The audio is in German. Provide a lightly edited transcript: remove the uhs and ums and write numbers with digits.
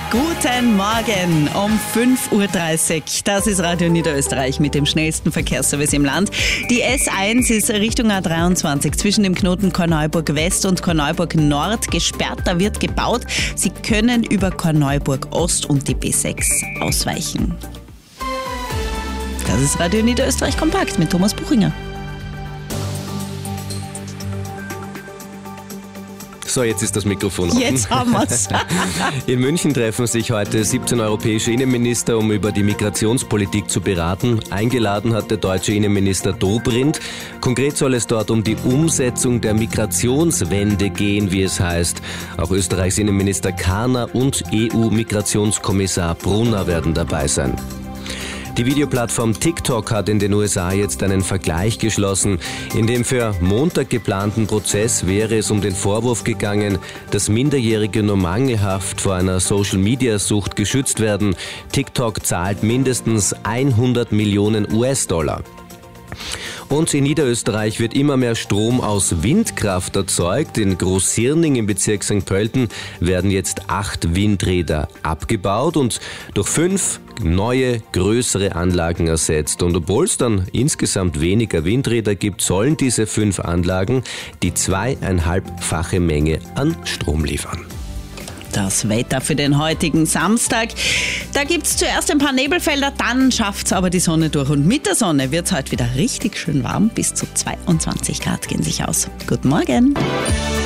Guten Morgen um 5.30 Uhr. Das ist Radio Niederösterreich mit dem schnellsten Verkehrsservice im Land. Die S1 ist Richtung A23 zwischen dem Knoten Korneuburg West und Korneuburg Nord gesperrt. Da wird gebaut. Sie können über Korneuburg Ost und die B6 ausweichen. Das ist Radio Niederösterreich kompakt mit Thomas Buchinger. So, jetzt ist das Mikrofon offen. Jetzt haben wir's. In München treffen sich heute 17 europäische Innenminister, um über die Migrationspolitik zu beraten. Eingeladen hat der deutsche Innenminister Dobrindt. Konkret soll es dort um die Umsetzung der Migrationswende gehen, wie es heißt. Auch Österreichs Innenminister Kahner und EU-Migrationskommissar Brunner werden dabei sein. Die Videoplattform TikTok hat in den USA jetzt einen Vergleich geschlossen. In dem für Montag geplanten Prozess wäre es um den Vorwurf gegangen, dass Minderjährige nur mangelhaft vor einer Social-Media-Sucht geschützt werden. TikTok zahlt mindestens 100 Millionen US-Dollar. Und in Niederösterreich wird immer mehr Strom aus Windkraft erzeugt. In Großhirning im Bezirk St. Pölten werden jetzt 8 Windräder abgebaut und durch 5 neue, größere Anlagen ersetzt. Und obwohl es dann insgesamt weniger Windräder gibt, sollen diese 5 Anlagen die 2,5-fache Menge an Strom liefern. Das Wetter für den heutigen Samstag. Da gibt es zuerst ein paar Nebelfelder, dann schafft es aber die Sonne durch. Und mit der Sonne wird es heute wieder richtig schön warm. Bis zu 22 Grad gehen sich aus. Guten Morgen.